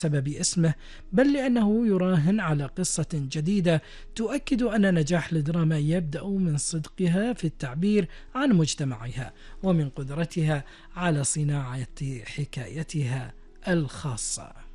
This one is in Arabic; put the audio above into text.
بسبب اسمه، بل لأنه يراهن على قصة جديدة تؤكد أن نجاح الدراما يبدأ من صدقها في التعبير عن مجتمعها ومن قدرتها على صناعة حكايتها الخاصة.